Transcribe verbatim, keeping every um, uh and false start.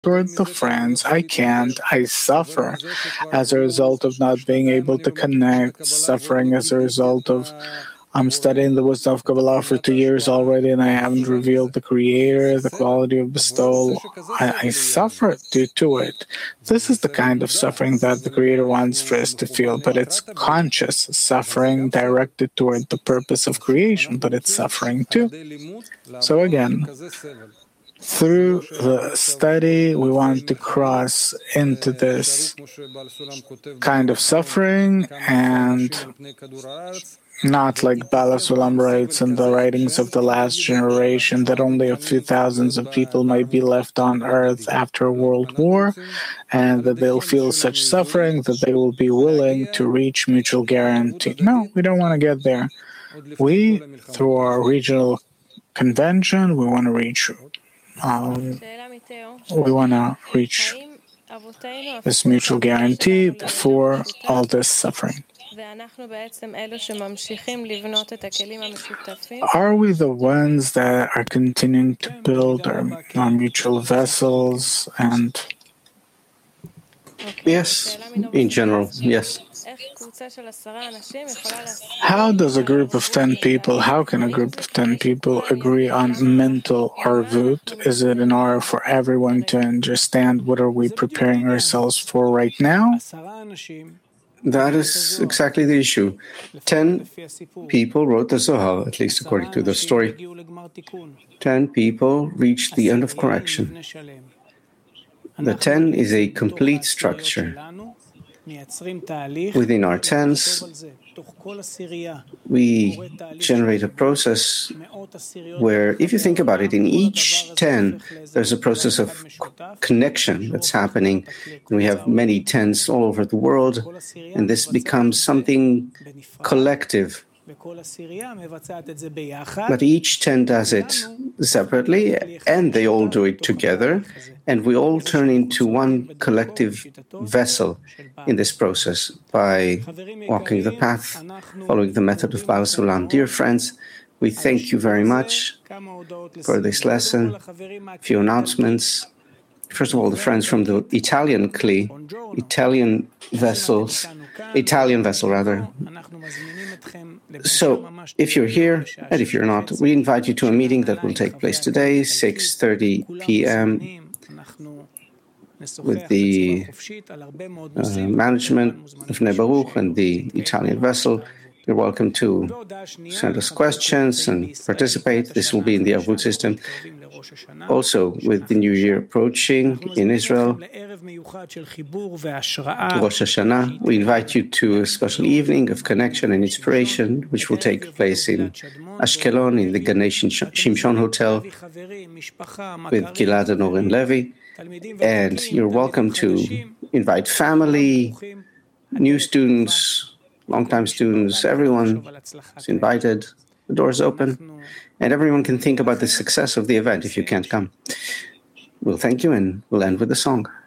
toward the friends. I can't. I suffer as a result of not being able to connect, suffering as a result of I'm studying the wisdom of Kabbalah for two years already, and I haven't revealed the Creator, the quality of bestowal. I, I suffer due to it. This is the kind of suffering that the Creator wants for us to feel, but it's conscious suffering directed toward the purpose of creation, but it's suffering too. So again, through the study, we want to cross into this kind of suffering and not like Bala Sulam writes in the writings of the last generation that only a few thousands of people might be left on earth after a world war, and that they'll feel such suffering that they will be willing to reach mutual guarantee. No, we don't want to get there. We, through our regional convention, we want to reach um, we want to reach this mutual guarantee before all this suffering. Are we the ones that are continuing to build our, our mutual vessels and... Yes, in general, yes. How does a group of ten people, how can a group of ten people agree on mental arvut? Is it in order for everyone to understand what are we preparing ourselves for right now? That is exactly the issue. Ten people wrote the Zohar, at least according to the story. Ten people reached the end of correction. The ten is a complete structure. Within our tens, we generate a process where, if you think about it, in each ten, there's a process of connection that's happening. And we have many tens all over the world, and this becomes something collective. But each ten does it separately, and they all do it together, and we all turn into one collective vessel in this process by walking the path, following the method of Baal Sulam. Dear friends, we thank you very much for this lesson. A few announcements. First of all, the friends from the Italian Kli, Italian vessels, Italian vessel rather. So, if you're here, and if you're not, we invite you to a meeting that will take place today, six thirty p.m., with the uh, management of Bnei Baruch and the Italian vessel. You're welcome to send us questions and participate. This will be in the Arvut system. Also, with the New Year approaching in Israel, Rosh Hashanah, we invite you to a special evening of connection and inspiration, which will take place in Ashkelon, in the Ganesh Shimshon Hotel, with Gilad and Oren Levy. And you're welcome to invite family, new students, long-time students, everyone is invited. The door is open, and everyone can think about the success of the event if you can't come. We'll thank you, and we'll end with a song.